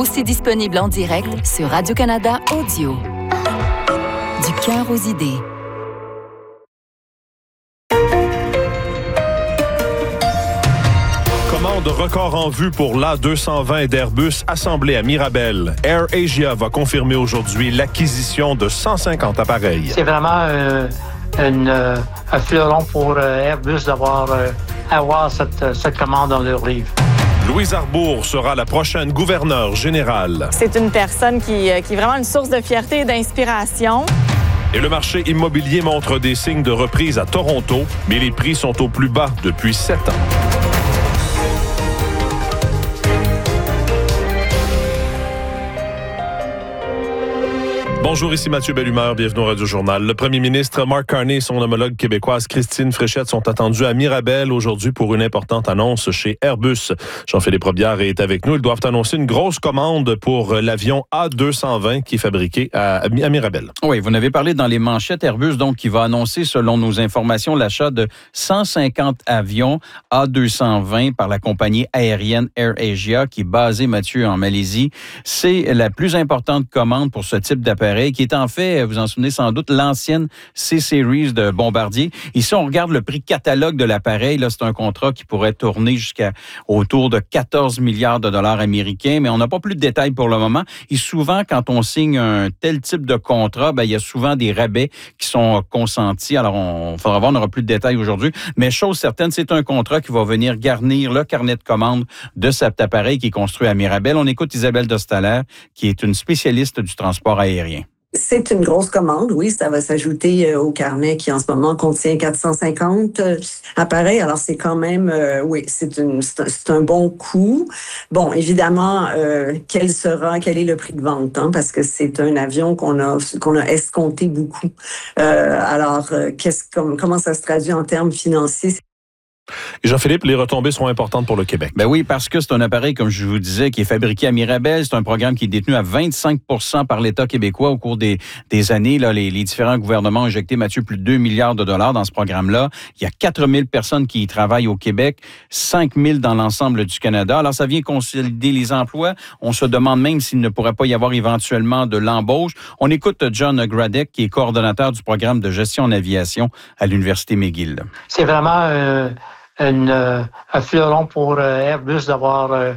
Aussi disponible en direct sur Radio-Canada Audio. Du cœur aux idées. Commande record en vue pour l'A220 d'Airbus assemblé à Mirabel. AirAsia va confirmer aujourd'hui l'acquisition de 150 appareils. C'est vraiment un fleuron pour Airbus d'avoir cette commande dans leur livre. Louise Arbour sera la prochaine gouverneure générale. C'est une personne qui est vraiment une source de fierté et d'inspiration. Et le marché immobilier montre des signes de reprise à Toronto, mais les prix sont au plus bas depuis 7 ans. Bonjour, ici Mathieu Bellumeur, bienvenue au Radio-Journal. Le premier ministre Mark Carney et son homologue québécoise Christine Fréchette sont attendus à Mirabel aujourd'hui pour une importante annonce chez Airbus. Jean-Philippe Robillard est avec nous. Ils doivent annoncer une grosse commande pour l'avion A220 qui est fabriqué à Mirabel. Oui, vous en avez parlé dans les manchettes. Airbus, donc, qui va annoncer, selon nos informations, l'achat de 150 avions A220 par la compagnie aérienne AirAsia qui est basée, Mathieu, en Malaisie. C'est la plus importante commande pour ce type d'appareil qui est en fait, vous en souvenez sans doute, l'ancienne C-Series de Bombardier. Ici, on regarde le prix catalogue de l'appareil. Là, c'est un contrat qui pourrait tourner jusqu'à autour de 14 milliards de dollars américains, mais on n'a pas plus de détails pour le moment. Et souvent, quand on signe un tel type de contrat, il y a souvent des rabais qui sont consentis. Alors, on faudra voir, on n'aura plus de détails aujourd'hui. Mais chose certaine, c'est un contrat qui va venir garnir le carnet de commandes de cet appareil qui est construit à Mirabel. On écoute Isabelle Dostaler, qui est une spécialiste du transport aérien. C'est une grosse commande, oui. Ça va s'ajouter au carnet qui, en ce moment, contient 450 appareils. Alors, c'est quand même, oui, c'est un bon coût. Bon, évidemment, quel est le prix de vente, hein, parce que c'est un avion qu'on a escompté beaucoup. Alors, comment ça se traduit en termes financiers? Et Jean-Philippe, les retombées sont importantes pour le Québec. Ben oui, parce que c'est un appareil, comme je vous disais, qui est fabriqué à Mirabel. C'est un programme qui est détenu à 25% par l'État québécois au cours des années. Là, les différents gouvernements ont injecté, Mathieu, plus de 2 milliards de dollars dans ce programme-là. Il y a 4 000 personnes qui y travaillent au Québec, 5 000 dans l'ensemble du Canada. Alors, ça vient consolider les emplois. On se demande même s'il ne pourrait pas y avoir éventuellement de l'embauche. On écoute John Gradek, qui est coordonnateur du programme de gestion en aviation à l'Université McGill. C'est vraiment un fleuron pour Airbus d'avoir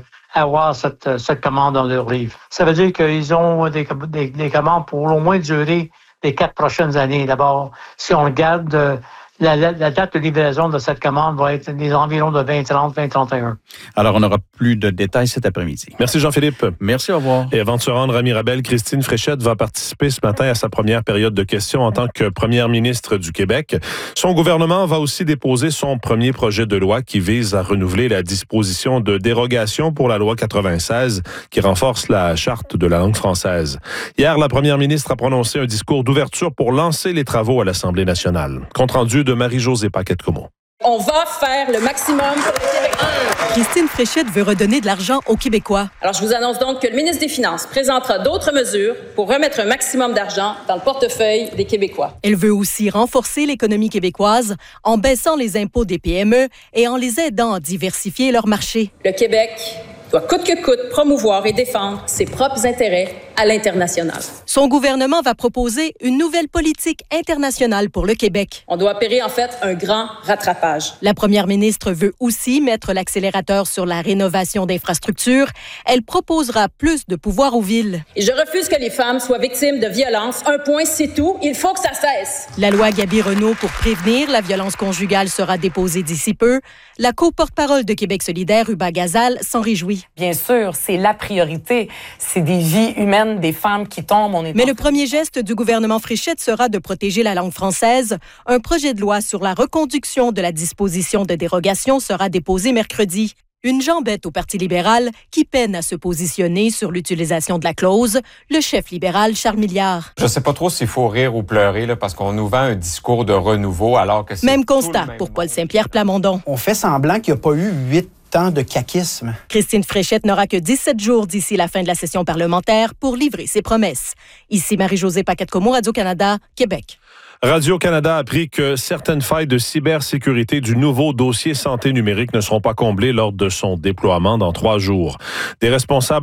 cette commande dans leur livre. Ça veut dire qu'ils ont des commandes pour au moins durer les 4 prochaines années. D'abord, si on regarde la date de livraison de cette commande va être des environs de 2030, 2031. Alors, on aura plus de détails cet après-midi. Merci Jean-Philippe. Merci, au revoir. Et avant de se rendre à Mirabel, Christine Fréchette va participer ce matin à sa première période de questions en tant que première ministre du Québec. Son gouvernement va aussi déposer son premier projet de loi qui vise à renouveler la disposition de dérogation pour la loi 96 qui renforce la charte de la langue française. Hier, la première ministre a prononcé un discours d'ouverture pour lancer les travaux à l'Assemblée nationale. Compte rendu de Marie-Josée Paquette-Comeau. On va faire le maximum pour le Québec. Christine Fréchette veut redonner de l'argent aux Québécois. Alors, je vous annonce donc que le ministre des Finances présentera d'autres mesures pour remettre un maximum d'argent dans le portefeuille des Québécois. Elle veut aussi renforcer l'économie québécoise en baissant les impôts des PME et en les aidant à diversifier leur marché. Le Québec doit coûte que coûte promouvoir et défendre ses propres intérêts à l'international. Son gouvernement va proposer une nouvelle politique internationale pour le Québec. On doit opérer en fait un grand rattrapage. La première ministre veut aussi mettre l'accélérateur sur la rénovation d'infrastructures. Elle proposera plus de pouvoir aux villes. Et je refuse que les femmes soient victimes de violences. Un point, c'est tout. Il faut que ça cesse. La loi Gabi-Renault pour prévenir la violence conjugale sera déposée d'ici peu. La co-porte-parole de Québec solidaire, Uba Gazal, s'en réjouit. Bien sûr, c'est la priorité. C'est des vies humaines, des femmes qui tombent. Mais le premier geste du gouvernement Fréchette sera de protéger la langue française. Un projet de loi sur la reconduction de la disposition de dérogation sera déposé mercredi. Une jambette au Parti libéral qui peine à se positionner sur l'utilisation de la clause, le chef libéral Charles Milliard. Je ne sais pas trop s'il faut rire ou pleurer là, parce qu'on nous vend un discours de renouveau alors que c'est même constat pour Paul Saint-Pierre Plamondon. On fait semblant qu'il n'y a pas eu 8 ans de caquisme. Christine Fréchette n'aura que 17 jours d'ici la fin de la session parlementaire pour livrer ses promesses. Ici Marie-Josée Paquette-Comeau, Radio-Canada, Québec. Radio-Canada a appris que certaines failles de cybersécurité du nouveau dossier santé numérique ne seront pas comblées lors de son déploiement dans 3 jours. Des responsables